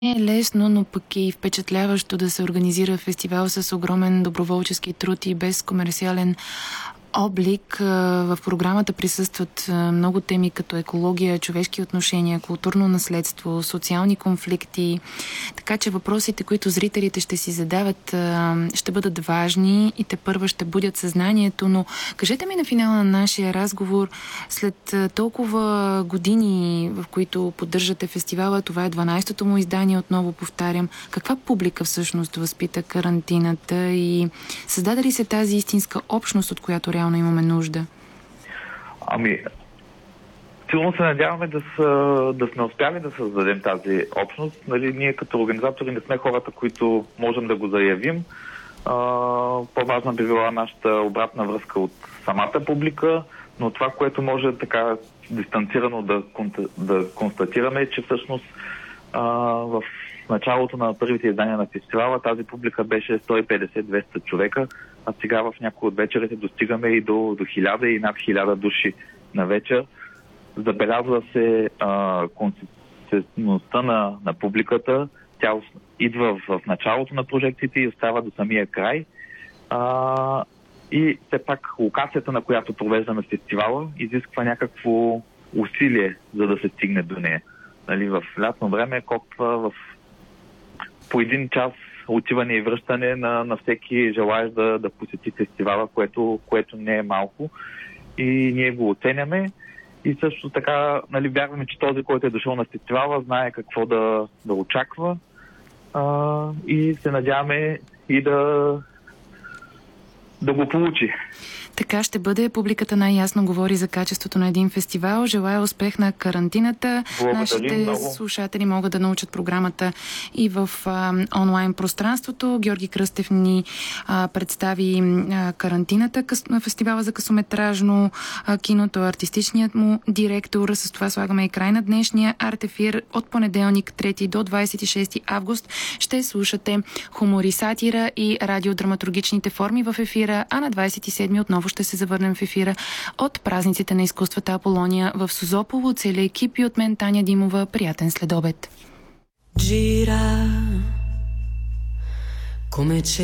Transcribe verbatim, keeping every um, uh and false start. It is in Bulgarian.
Не е лесно, но пък е и впечатляващо да се организира фестивал с огромен доброволчески труд и без комерциален облик. В програмата присъстват много теми като екология, човешки отношения, културно наследство, социални конфликти. Така че въпросите, които зрителите ще си задават, ще бъдат важни и тепърва ще будят съзнанието. Но кажете ми на финала на нашия разговор, след толкова години, в които поддържате фестивала, това е дванайсетото му издание, отново повтарям, каква публика всъщност възпита карантината и създаде ли се тази истинска общност, от която реално имаме нужда? Ами, силно се надяваме да, са, да сме успяли да създадем тази общност. Нали, ние като организатори не сме хората, които можем да го заявим. А, по-важна би била нашата обратна връзка от самата публика, но това, което може така дистанцирано да, да констатираме е, че всъщност а, в началото на първите издания на фестивала тази публика беше сто и петдесет до двеста човека, а сега в някои от вечерите достигаме и до, до хиляда и над хиляда души на вечер. Забелязва се а, консистентността на, на публиката. Тя идва в, в началото на прожекциите и остава до самия край. А, и все пак локацията, на която провеждаме фестивала, изисква някакво усилие, за да се стигне до нея. Нали, в лятно време копва в по един час отиване и връщане на, на всеки желаещ да, да посети фестивала, което, което не е малко. И ние го оценяме. И също така, нали, вярваме, че този, който е дошъл на фестивала, знае какво да, да очаква. А, и се надяваме и да, да го получи. Така ще бъде. Публиката най-ясно говори за качеството на един фестивал. Желая успех на карантината. Благодарим Нашите много. слушатели могат да научат програмата и в а, онлайн пространството. Георги Кръстев ни а, представи а, карантината на фестивала за късометражно а, киното, артистичният му директор. С това слагаме и край на днешния арт-ефир. От понеделник трети до двадесет и шести август ще слушате хумори, сатира и радиодраматургичните форми в ефира, а на двадесет и седми отново ще се завърнем в ефира от празниците на изкуствата Аполония в Созополо. Целият екип и от мен Таня Димова. Приятен следобед.